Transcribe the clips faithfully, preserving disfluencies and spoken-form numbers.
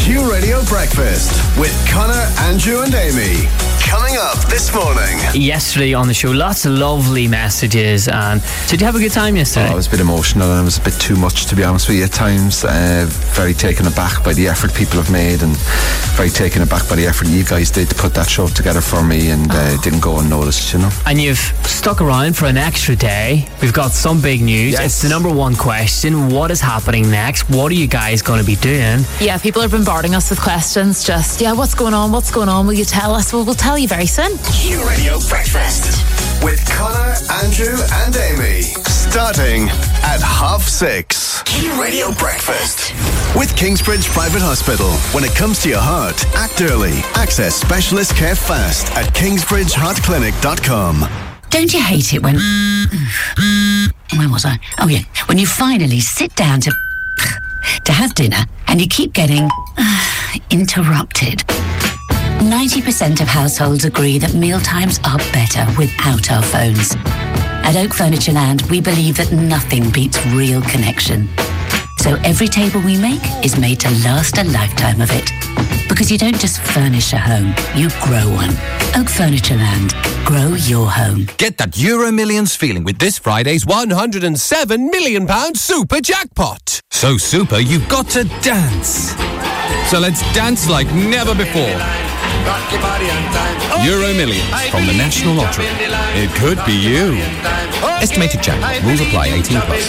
Q Radio Breakfast with Connor, Andrew and Amy. Coming up this morning. Yesterday on the show, lots of lovely messages. And did you have a good time yesterday? Oh, it was a bit emotional and it was a bit too much, to be honest with you, at times. Uh, very taken aback by the effort people have made, and very taken aback by the effort you guys did to put that show together for me, and uh, it didn't go unnoticed, you know. And you've stuck around for an extra day. We've got some big news. Yes. It's the number one question. What is happening next? What are you guys going to be doing? Yeah, people are bombarding us with questions. Just, yeah, what's going on? What's going on? Will you tell us? Well, we'll tell you very soon. Q Radio Breakfast with Connor, Andrew and Amy. Starting at half six. Q Radio Breakfast with Kingsbridge Private Hospital. When it comes to your heart, act early. Access specialist care fast at kingsbridge heart clinic dot com. Don't you hate it when... Where was I? Oh, yeah. When you finally sit down to... to have dinner and you keep getting... interrupted. ninety percent of households agree that mealtimes are better without our phones. At Oak Furniture Land, we believe that nothing beats real connection. So every table we make is made to last a lifetime of it. Because you don't just furnish a home, you grow one. Oak Furniture Land. Grow your home. Get that Euro Millions feeling with this Friday's one hundred seven million pounds super jackpot. So super, you've got to dance. So let's dance like never before. Euro Millions from the National Lottery. It could be you. Estimated jackpot. Rules apply. eighteen plus.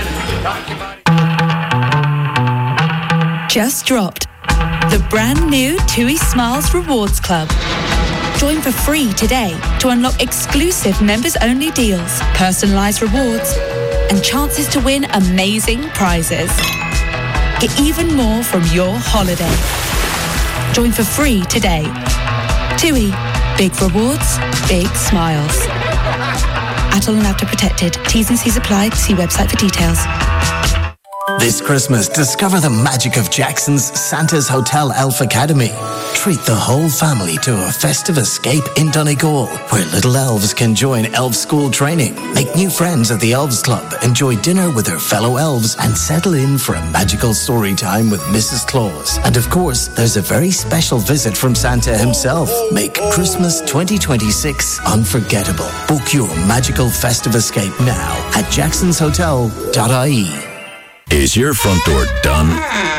Just dropped the brand new TUI Smiles Rewards Club. Join for free today to unlock exclusive members-only deals, personalised rewards, and chances to win amazing prizes. Get even more from your holiday. Join for free today. TUI. Big rewards, big smiles. Adult and Adapter protected. T's and C's apply. See website for details. This Christmas, discover the magic of Jackson's Santa's Hotel Elf Academy. Treat the whole family to a festive escape in Donegal, where little elves can join elf school training, make new friends at the Elves Club, enjoy dinner with their fellow elves, and settle in for a magical story time with Missus Claus. And of course, there's a very special visit from Santa himself. Make Christmas twenty twenty-six unforgettable. Book your magical festive escape now at jacksons hotel dot I E. Is your front door done?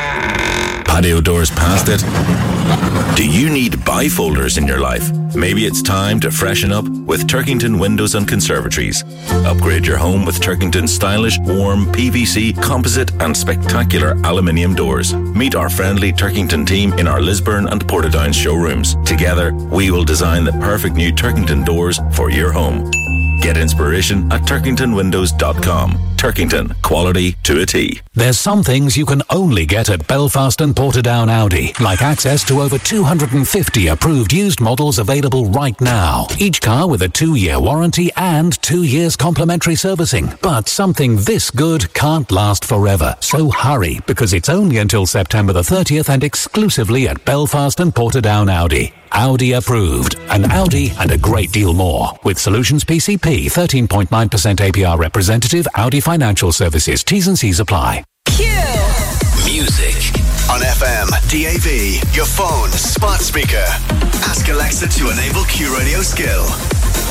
Patio doors past it? Do you need bifolders in your life? Maybe it's time to freshen up with Turkington Windows and Conservatories. Upgrade your home with Turkington's stylish, warm, P V C, composite and spectacular aluminium doors. Meet our friendly Turkington team in our Lisburn and Portadown showrooms. Together, we will design the perfect new Turkington doors for your home. Get inspiration at turkington windows dot com. Turkington, quality to a T. There's some things you can only get at Belfast and Portadown Audi, like access to over two hundred fifty approved used models available right now. Each car with a two-year warranty and two years complimentary servicing. But something this good can't last forever. So hurry, because it's only until September the thirtieth and exclusively at Belfast and Portadown Audi. Audi approved. An Audi and a great deal more. With Solutions P C P, thirteen point nine percent A P R representative, Audi Financial Services. T's and C's apply. Q Music on F M, D A B, your phone, smart speaker. Ask Alexa to enable Q Radio skill.